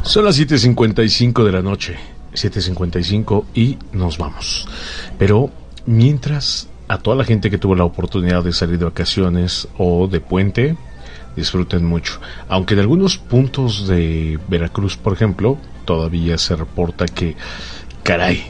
Son las 7:55 de la noche, 7:55 y nos vamos. Pero mientras, a toda la gente que tuvo la oportunidad de salir de vacaciones o de puente, disfruten mucho. Aunque en algunos puntos de Veracruz, por ejemplo, todavía se reporta que, caray,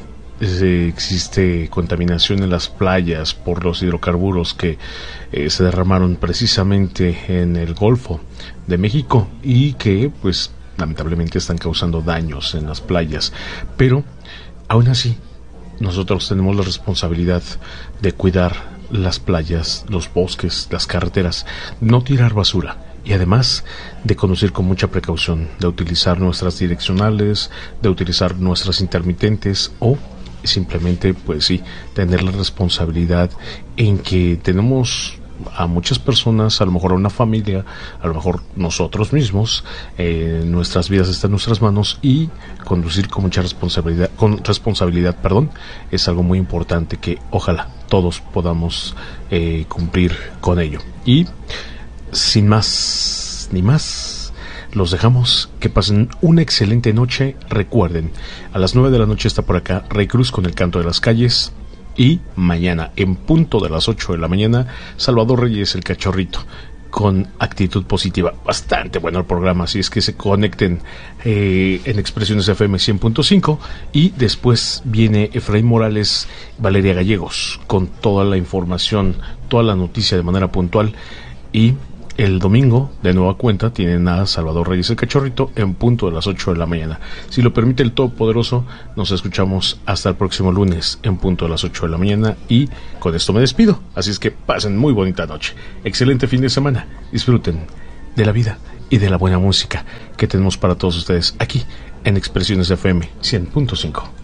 existe contaminación en las playas por los hidrocarburos que se derramaron precisamente en el Golfo de México y que, pues, lamentablemente están causando daños en las playas. Pero, aún así, nosotros tenemos la responsabilidad de cuidar las playas, los bosques, las carreteras, no tirar basura y además de conducir con mucha precaución, de utilizar nuestras direccionales, de utilizar nuestras intermitentes o simplemente, pues sí, tener la responsabilidad en que tenemos a muchas personas, a lo mejor a una familia, a lo mejor nosotros mismos, nuestras vidas están en nuestras manos y conducir con mucha responsabilidad, es algo muy importante que ojalá todos podamos cumplir con ello. Y sin más ni más, los dejamos, que pasen una excelente noche. Recuerden, a las 9 de la noche está por acá Rey Cruz con el canto de las calles. Y mañana, en punto de las 8 de la mañana, Salvador Reyes, el cachorrito, con actitud positiva. Bastante bueno el programa, así es que se conecten en Expresiones FM 100.5. Y después viene Efraín Morales, Valeria Gallegos, con toda la información, toda la noticia de manera puntual. Y el domingo, de nueva cuenta, tienen a Salvador Reyes el Cachorrito en punto de las 8 de la mañana. Si lo permite el Todopoderoso, nos escuchamos hasta el próximo lunes en punto de las 8 de la mañana. Y con esto me despido. Así es que pasen muy bonita noche. Excelente fin de semana. Disfruten de la vida y de la buena música que tenemos para todos ustedes aquí en Expresiones FM 100.5.